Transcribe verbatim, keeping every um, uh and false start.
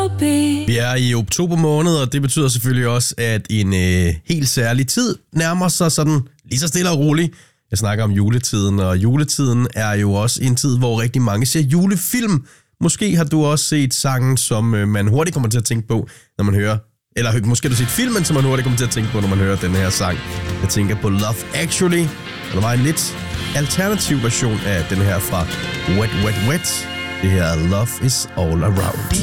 Vi er i oktober måned, og det betyder selvfølgelig også, at en øh, helt særlig tid nærmer sig sådan lige så stille og roligt. Jeg snakker om juletiden, og juletiden er jo også en tid, hvor rigtig mange ser julefilm. Måske har du også set sangen, som øh, man hurtigt kommer til at tænke på, når man hører... Eller måske har du set filmen, som man hurtigt kommer til at tænke på, når man hører den her sang. Jeg tænker på Love Actually, og der var en lidt alternativ version af den her fra Wet Wet Wet. Det her Love is All Around.